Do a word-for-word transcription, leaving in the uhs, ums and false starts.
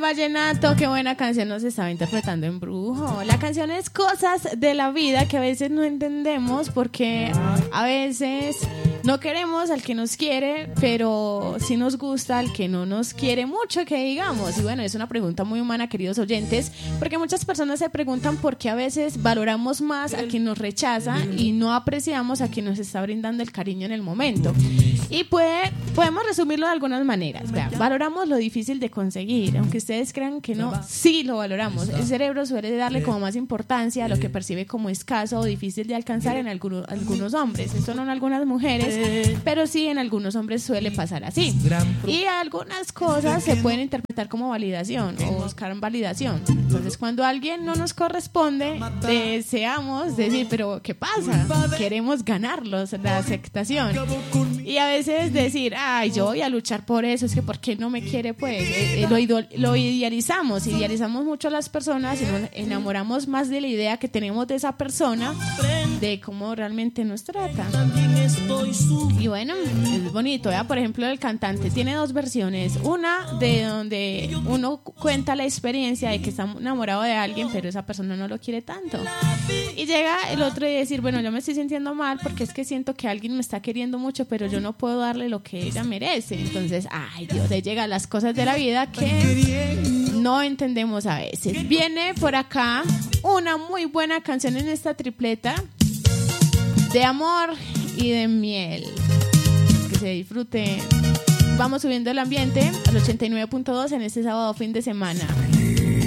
vallenato, qué buena canción nos estaba interpretando Embrujo. La canción es cosas de la vida que a veces no entendemos porque a veces no queremos al que nos quiere, pero sí nos gusta al que no nos quiere mucho, que digamos. Y bueno, es una pregunta muy humana, queridos oyentes, porque muchas personas se preguntan por qué a veces valoramos más a quien nos rechaza y no apreciamos a quien nos está brindando el cariño en el momento. Y puede, podemos resumirlo de algunas maneras. Vean, valoramos lo difícil de conseguir, aunque ustedes crean que no, sí lo valoramos. El cerebro suele darle como más importancia a lo que percibe como escaso o difícil de alcanzar en algunos, algunos hombres. Esto no en algunas mujeres, pero sí en algunos hombres suele pasar así. Y algunas cosas se pueden interpretar como validación o buscar validación. Entonces, cuando alguien no nos corresponde, deseamos decir, pero ¿qué pasa? Queremos ganarlos, la aceptación. Y a veces decir, ay, yo voy a luchar por eso, es que ¿por qué no me quiere? Pues eh, eh, lo, idol- lo idealizamos, idealizamos mucho a las personas y nos enamoramos más de la idea que tenemos de esa persona, de cómo realmente nos trata. Y bueno, es bonito, ¿verdad? Por ejemplo, el cantante tiene dos versiones, una de donde uno cuenta la experiencia de que está enamorado de alguien, pero esa persona no lo quiere tanto. Y llega el otro y decir, bueno, yo me estoy sintiendo mal porque es que siento que alguien me está queriendo mucho, pero yo no puedo darle lo que ella merece. Entonces, ay Dios, le llegan las cosas de la vida que no entendemos a veces. Viene por acá una muy buena canción en esta tripleta de amor y de miel. Que se disfrute. Vamos subiendo el ambiente al ochenta y nueve punto dos en este sábado fin de semana.